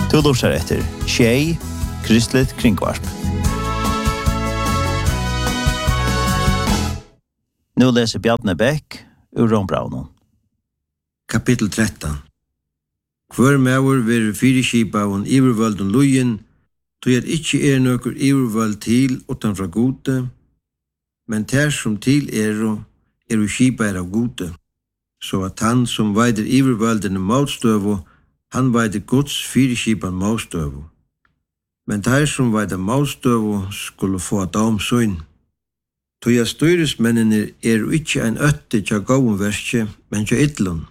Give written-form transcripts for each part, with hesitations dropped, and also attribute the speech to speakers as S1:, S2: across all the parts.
S1: Du lurer etter Tjei, Kristelig Kringvarp. Nu leser Bjarne Bæk ur Rombraunen.
S2: Kapitel 13. Hver mæver ver fyrirskipa og ivervölden lujen, tog at ikkje nøkur ivervöld til utanfra gode, men ter som til skipa av gode, så at han som veider ivervölden motstøvo, han veider Guds fyrirskipan motstøvo. Men ter som veider motstøvo skulle få domsøyn. Tog at styresmennene ikkje ein øtte tja gåen verske, men tja ytlun.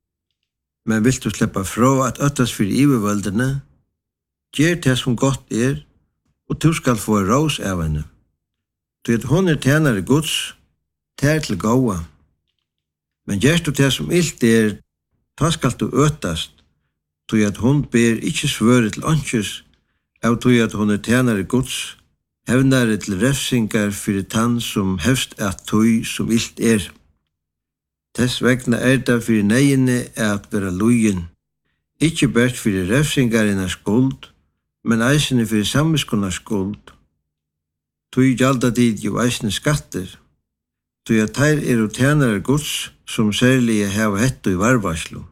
S2: Men vil du sleppa fra at øttas fyrir ivervöldene, gjer det som godt og du skal få rås av henne. Tog at hon tjenare Guds, ter til gåa. Men gjerst du det som ilt ta skal du øtast, tog at hon ber ikkje svøre til åndsjes, av tog at hon tjenare Guds, hevnare til refsingar fyrir tann som hevst at tog som ilt Tess vegna det fyrir negine at vera lujen, ikkje bært fyrir refsingarina skuld, men eisene fyrir samviskona skuld. Tog gjalda tid jo eisene skatter, tog at teir tjenare Guds, som særlige heva hetto i varvarslu.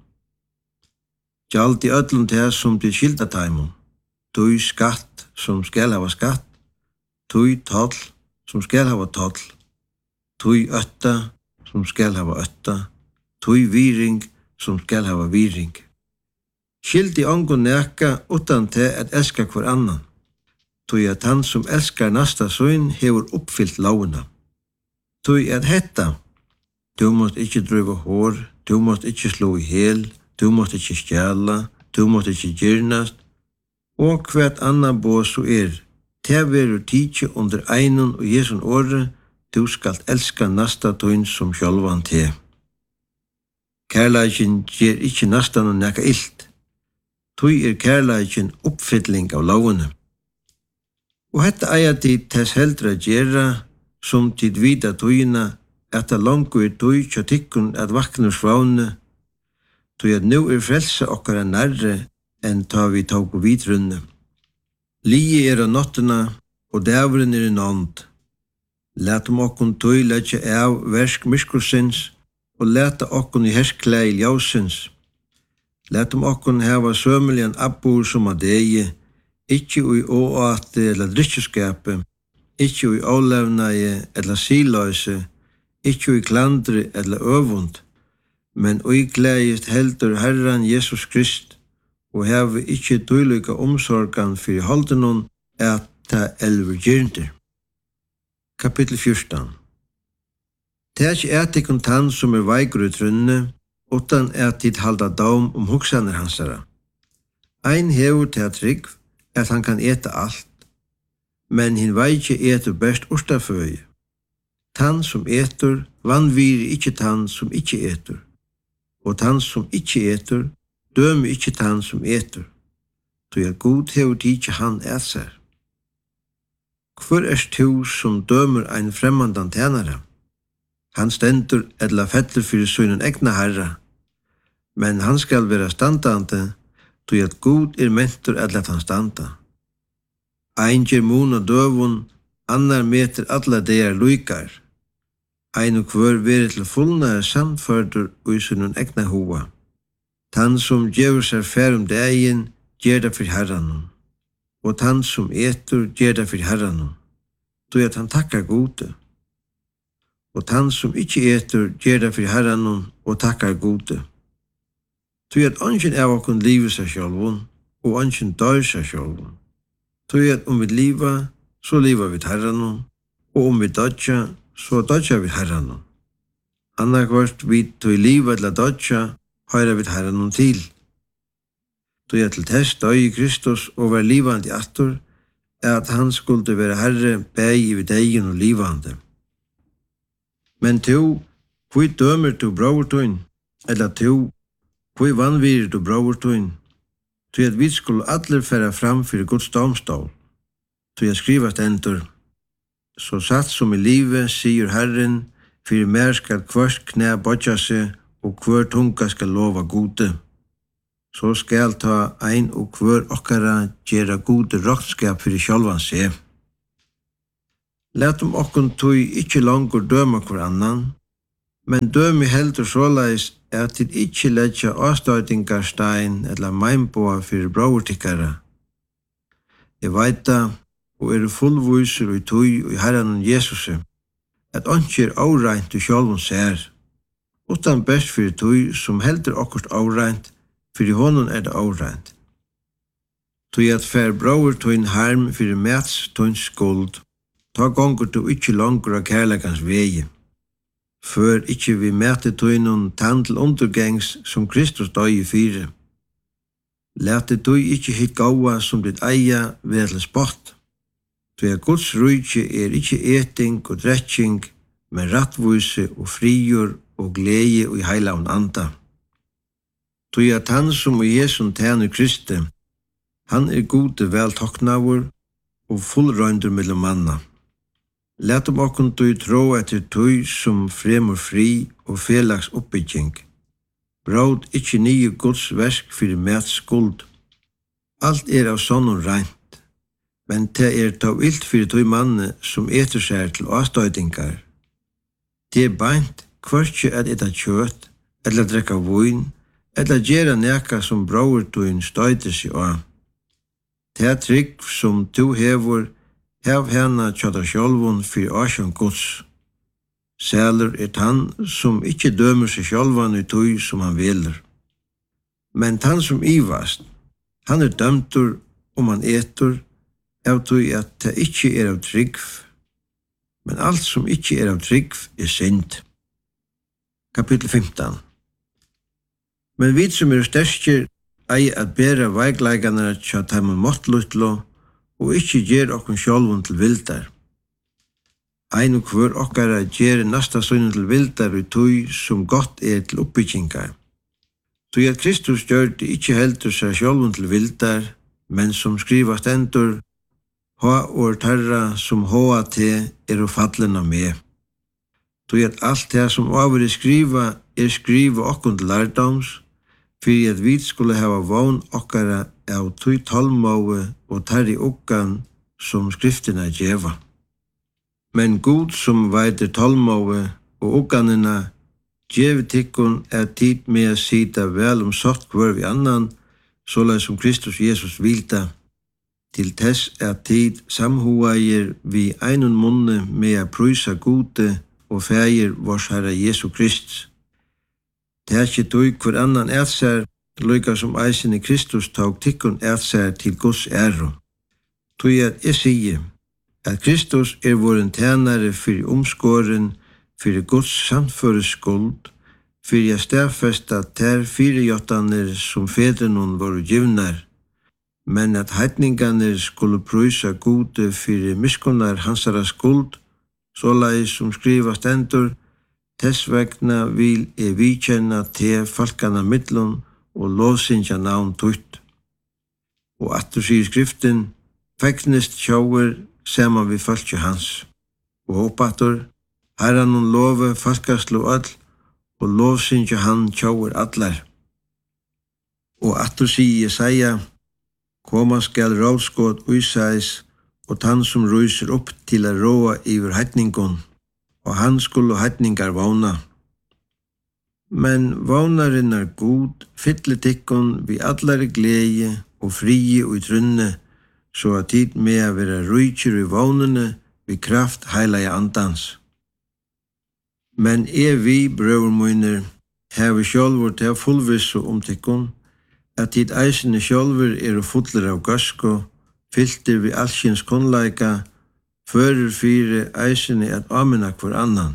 S2: Gjald i öllum til som til skildatæmum, tog skatt som skal hava skatt, tog toll som skal hava toll, tog ötta som skal hava ötta, tog viring som skal hava viring. Skild i ongon neka utan til at elska hver annan, tog at han som elskar nasta søyn hefur uppfyllt lovuna. Tog at hetta, du måst ikkje drøva hår, du måst ikkje slå i hel, du måst ikkje stjæla, du måst ikkje gyrnast, og hvert annan bo så te veru tidsi under einun og Jesun åre, du skalt elska nasta tøyn som sjálvan te. Kærleikin gjer ikkje nastan og nekka ilt. Tøy kærleikin uppfylling av lovene. Og hetta eier tid tess heldra gjerra, som tid vida tøyna, at langu tøy tja tikkun at vaknur svavne, tøy at nu frelsa okkara nærre enn ta vi tåg vidrunne. Lie av nottena, og dævren i nånd. Lætum okkun tøy letja av versk myskursins, og leta okkun i hersklæg ljósins. Lætum okkun heva sømelian abbur som a degi, ikkje ui åate eller drikkjeskape, ikkje ui ólevnaie eller siløyse, ikkje ui klandri eller øvund, men ui gleist heldur Herran Jesus Krist, og heve ikkje tøylyka omsorgan fyrir holdenon at ta elver gyrndir. Kapitel 14. Tæk etikon tann som veigur i trunne, utan tid halda dom hugsaner hansara. Ein hevur til trygg at han kan eta alt, men hin veikje etur best urstaføye. Tann som etur, vanviri ikkje tann som ikkje etur, og tann som ikkje etur, dømi ikkje tann som etur, tog at god hevur ikkje han seg. Hvor tu som dømer ein fremmandan tjenare? Han stendur eller fettler fyrir sønnen egna herra, men han skal vera standande, tog at god mentur eller at han standa. Ein gjer mun og døvun, annar meter alla deir luikar. Ein og hver veri til fullnare samførdur ui sønnen egna hoa. Tann som gjevur seg færum degin, gjer det fyrir herranum, og tann som etur gjer det fyrir herranum, tog at han takkar gode. Og tann som ikkje etur gjer det fyrir herranum og takkar gode. Tog at ongen av okkun livet seg sjálvun, og ongen dør seg sjálvun. Tog at vi liva, så liva vi herranum, og vi dodja, så dodja vi herranum. Annarkvart vi tog liva til dodja, høyra vi herranum til. Tog at til test døy i Kristus og var livande attor, at han skulle være herre bæg i degen og livande. Men to, hvor dømer du bravertøyn, eller to, hvor vanvirer du bravertøyn, tog at vi skulle alle færa fram fyrir Guds domstol, tog at skrivast endur, så satt som i livet, sier Herren, fyrir mer skal kvart knæ bodja seg, og hver tunga skal lova gode. så skal ta ein og hver okkara gjera gode rådskap fyrir sjálvan seg. Latum okkun tui ikkje langur døma hver annan, men dømi heldur såleis at tid ikkje letja avstøytingarstein eller meinboa fyrir bróurtikkara. Jeg veita og fullvísur i tui og i Herren Jesus, at onki áreint i sjálvun sér, utan best fyrir tui som heldur okkurt áreint, fyrir honum det áreint. Tui at fer bróur tuin harm fyrir mats tuin skuld, ta gongur tu ikkje langur av kærleikans vegi. Før ikkje vi mæte tuinun tann til undergengs som Kristus døy fyrir. Lete tui ikkje hitt gaua som ditt eia ved til spott. Tui at Guds rujtje ikkje eting og dretching, men rattvise og frigjur og glede og i heilaun anda. Tui at han som i Jesu tænu Kristi, han gode vel toknavur og fullrøyndur mellom manna. Letum okkun tui trå etter tui som fremur fri og felags oppbygging. Bråd ikkje nye Guds versk fyrir mæts skuld. Alt av sånn reint, men det ta ilt fyrir tui manne som eter seg til avstøytingar. Det beint kvartje at etta kjøtt, eller drekka vin, eller gjera neka som bråur tuin støyter seg av. Det trygg som tu hevur, hev hana tjata sjálvun fyrir asjon Guds. Sælur tann som ikkje dømer seg sjálvan i tui som han veler. Men tann som ivast, han dømtur han etur, av tui at det ikkje av tryggv. Men alt som ikkje av tryggv synd. Kapittel 15. Men vi som sterskir ei at bera veigleikana tja tæma måttlutlo, og ikkje gjer okkun sjálvun til vildar. Ein og hver okkara gjer nasta sønnen til vildar i tui som gott til oppbyggingar. Tui at Kristus gjørte ikkje heldur seg sjálvun til vildar, men som skriva stendur, ha or tarra som hoa te fallena med. Tui at alt det som over skriva skriva okkun til lærdoms, fyrir at vi skulle hava vogn okkara av tui tolmåe og tarri okkan som skriftina djeva. Men Gud som veitir tolmåe og okkanina djevi tikkun tid med a sita vel sott hver vi annan, såleis som Kristus Jesus vilta, til tess tid samhuair vi einun munne med a prysa gode og fægir vårs Herra Jesu Krist. Det ikkje tui hver annan sær, lukka som eisen i Kristus tok tikkun sær til Guds æro. Tui at sige, at Kristus voren tænare fyrir omskåren, fyrir Guds samføres skuld, fyrir a stafesta ter fyrirjottaner som fedrenun voru givnar, men at heitninganer skulle prysa gode fyrir miskunnar hansara skuld, såleis som skriva stendur, tess vegna vil vikjenna te falkana mittlun og lovsingja navn tutt. Og attur sier skriften, fegnist sjáur saman við falkju hans. Og oppatur, herranun love falkaslu öll, og lovsingja hann sjáur allar. Og attur sier Jesaja, koma skal ráðskot úsæs, og tann som rúsir upp til að róa yfir heitningun, og hann skulu heitningar vána. Men vánarinnar Gud fyllir tikkun vi allari gleði og fríi og í trunne, så at tid med að vera rúkir í vánunni vi kraft heilaja andans. Men vi, brøver møyner, hever sjálfur til fullvissu tikkun, at tid eisini sjálfur fullir av gasko, fylltir vi allsins kunnleika, fører fyrir eisini at amina hver annan.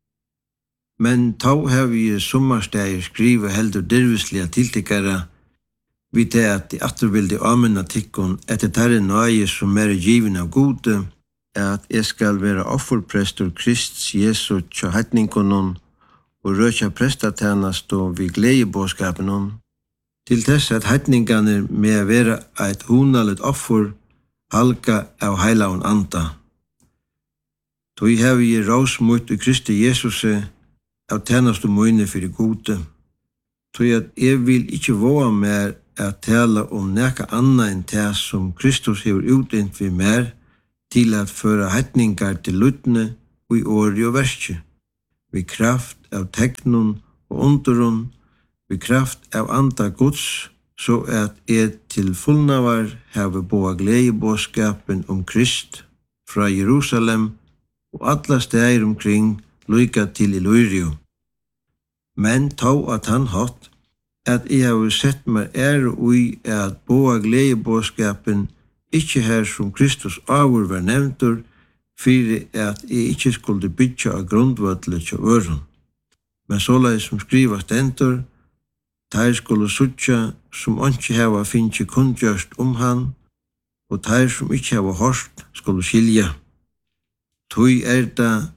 S2: Men tá hef ég summarstægir skriva heldur dirvisliga tiltikkara, vi det at de attervildi amina tikkun etter tarri nøye som givin av gode, at jeg skal vera offerprestur Krists Jesu tja heitningunum og røkja prestatænast og vi gleibåskapenum, til þess at heitninganir med vera eit hunalit offer halka av heilaun anda. Tui hef ég rásmut i Kristi Jesusi av tænastu møyne fyrir gode. Tui at vil ikkje voa mer at tala nekka anna enn det som Kristus hever utdent vi mer til at føra heitningar til lutne og i åri og verskje, vi kraft av teknon og underun, vi kraft av anda Guds, så at til fullnavar have boa gledebåskapen Krist fra Jerusalem og alla steder omkring lyka til Illyrio. Men tå at han hatt at jeg har sett meg ui at boa gledebåskapen ikkje her som Kristus avur var nevntur, fyrir at jeg ikkje skulle bytja av grundvødlet til øren. Men såleis som skriva stendur, teir skulle suttja som ikkje hava finnje kundgjørst han, og teir som ikkje hava hørt skulle skilja. Tui det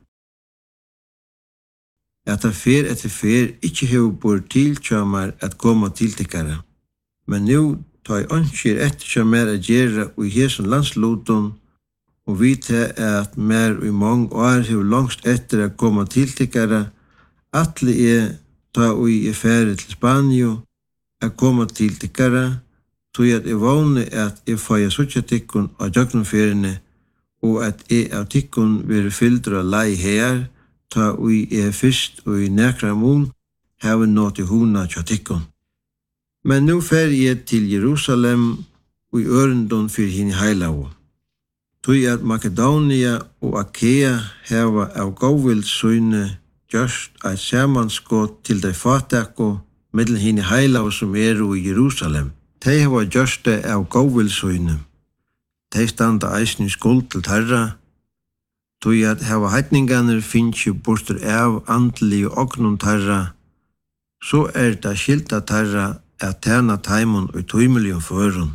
S2: at det fer etter fer ikkje heva bor til tjamar at koma til tikkara. Men nu ta ikkje etter tjamar at gjera ui hesun landsluton, og vite at mer ui mong år heva langst etter at koma til tikkara, atle ta ui fære til Spanio, at koma til tikkara, tog at vågne at fæja suttja tikkun av jøgnumferene, og at av tikkun vere fyldra lei her, ta ui fyrst og i nekra mun, hava nått i huna tja tikkun. Men nu fer til Jerusalem og i ørendon fyrir hinn heilavu. Tui at Makedonia og Akea hava av gåvildsøyne gjørst eit samanskott til dei fatakko mellom hinn heilavu som i Jerusalem. Tei hava gjørst det av gåvildsøyne. Tei standa eisni skuld til tarra, tui at hava heitninganer finnje bortur av andli og ognum tarra, så det skilta tarra at tjena taimun og tøymelion førun.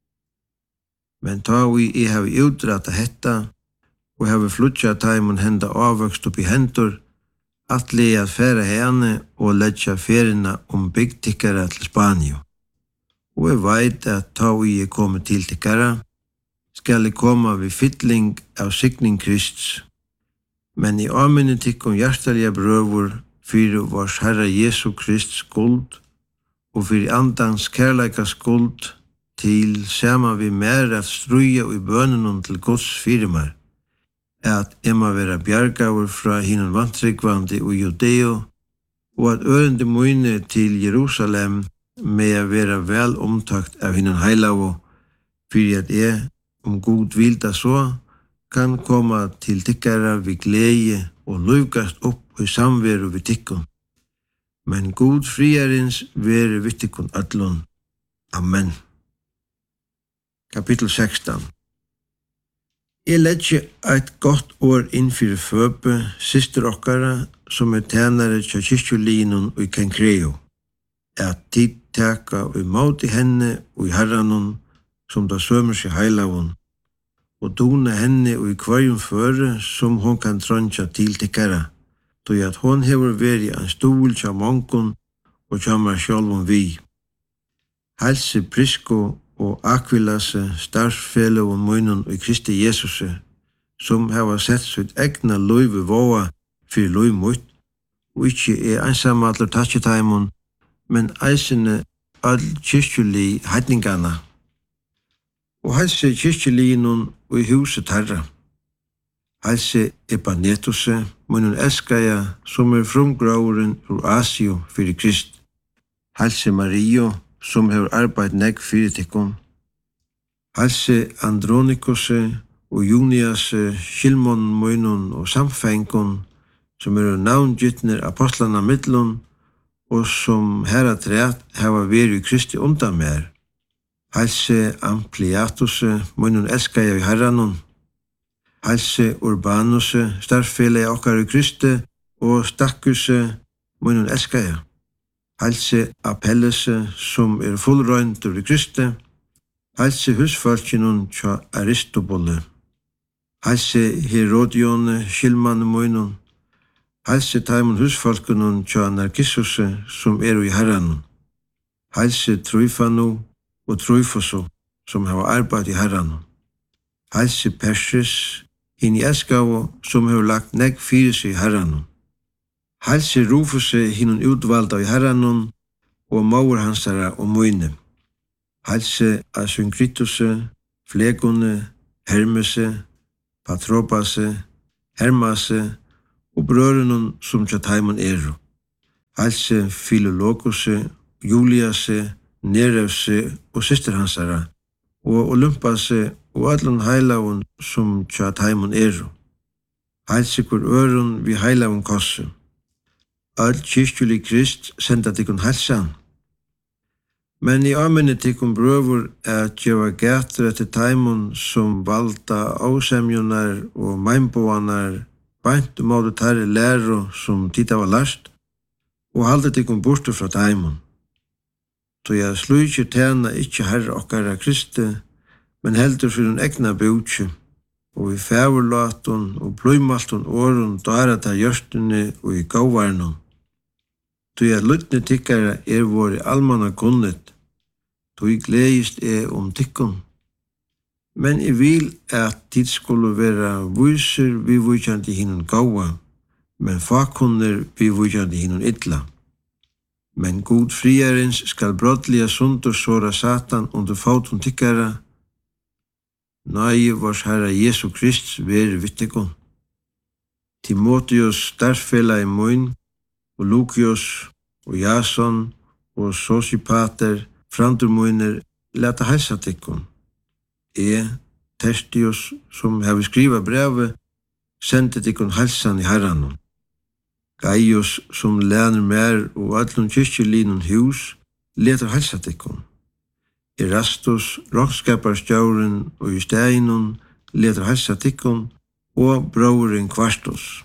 S2: Men ta vi hava utrata hetta, og hava flutja taimun henda avvøkst upp i hendur, atle at færa hene og letja ferina bygtikkara til Spanio. Og jeg veit at ta vi kommet til tikkara, skal koma vi fytling av signing Krists. Men i avminne tikkum hjertelige brøvur fyrir vårs Herra Jesu Krist skuld, og fyrir andans kærleika skuld, til sama vi mer at struja i bønenum til Guds fyrirmar, at må vera bjargavur fra hinnan vantrykvandi og Judeo, og at ørende møyne til Jerusalem med vera vel omtakt av hinnan heilavu, fyrir at God vilda så, kan koma til tikkara vi glede og lukast opp i samveru vi tikkun. Men God friarins vere vi tikkun allun. Amen. Kapitel 16. Jeg letje eit godt år innfyrir Føbe, syster okkara, som tænare tja kyrkjulinun og i Kenkreo, at tid teka og måti henne og i herranun, som da sømer seg heilavun, og dona henne og i kvarjum føre som hon kan trondja til tikkara, tog at hon hever veri en stol tja mongon og tjamar sjálfum vi. Halse Prisko og Aquilase, starfsfelloven munnen og Kristi Jesuse, som hava sett sitt egna løyve våa fyrir løy mutt, og ikkje einsamallar tatjetaimun, men eisene all kyrkjuli heitningana. Og halse kyrkjulinun og i huset herra. Halse Epanetuse, munnen Eskaja, som frumgrauren ur Asio fyrir Krist. Halse Mario, som hever arbeid negg fyrir tikkun. Halse Andronikose og Juniase, Shilmon munnen og samfengun, som navngytner apostlana mittlun, og som herra treat hava veri Kristi undan mer. Halse Ampliatuse, munnen Eskaja i herranun. Halse Urbanuse, starffele okkar i Kristi, og Stakkuse, munnen Eskaja. Halse Apellese, som fullrøyntur i Kristi. Halse husfalkinun tja Aristobole. Halse Herodione, Shilman munnen. Halse taimun husfalkinun tja Narkissuse, som i herranun. Halse Tryfanu og Tryfoso, som hava arbeid i herranun. Halse Persis, hinn i Eskavo, som hava lagt negg fyrir seg i herranun. Halse Rufuse, hinn utvalda i herranun, og maur hansara og møyne. Halse Asyncritusse, Flegone, Hermese, Patropase, Hermase og brørenon som tja taimon Halse Philologose, Juliase, Nerevse og systerhansara, og Olympase og allon heilavun som tja taimon Halse kur øron vi heilavun kosse. All kyrkjuli Krist senda tikkun halsan. Men I amene tikkun brøvur at gjeva gætur etter taimon som valda ásemjunar og meinboanar bænt måte tarri læro som tida var last, og halda tikkun bortu fra taimon. Så jeg slujkir tæna ikkje herre okkara Kristi, men heldur fyrir en egna bjútsi, og vi fævurlatun og bløymaltun årun dara ta hjørstuni og I gauvarnum. Så jeg lutni tikkara vori almanna kunnet, så jeg gledist tikkun. Men I vil at tid skulle vera vísir vi vujandi hinun gaua, men fakunnir vi vujandi hinun illa. Men Gud friarins skal brotliga sundur såra Satan under fótum tikkara. Nei, vars Herra Jesu Krist veri vittikon. Timotheus starfela I mun, og Lukios, og Jason, og Sosipater, frandur munir, leta heilsa tikkun. Tertius, som hefi skriva brevi, sendi tikkun heilsan I herranum. Gaius, som lærner mer og allum kyrkjelinun hús, letar heilsa tikkun. Erastus, rockskaparstjórin og I steinun, letar heilsa tikkun, og bróðurin Kvartus.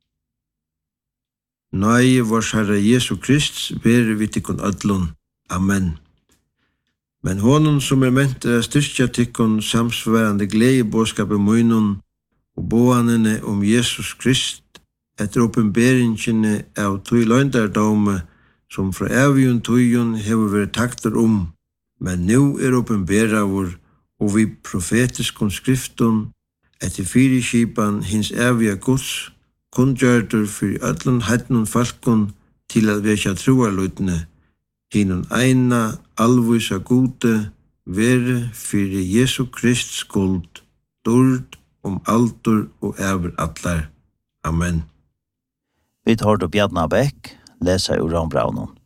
S2: Nei, vars Herra Jesu Krist, veri við tikkun öllum. Amen. Men honum som ment að styrkja tikkun samsvarandi gleðibóskapi munun og bóanini Jesus Krist, etter oppenberingene av tui løndardóme som fra evjun tuijun hefur verið taktur men nú oppenberavur og vi profetiskun skriftun etter fyrirskipan hins evja Guds kunngjördur fyrir öllun hætnun falkun til að vekja trúarlutne hinun eina alvísa gode veri fyrir Jesu Krist skuld, durd aldur og evur allar. Amen.
S1: Vi tar då Bjarna Bäck, läsa ur Rombraunon.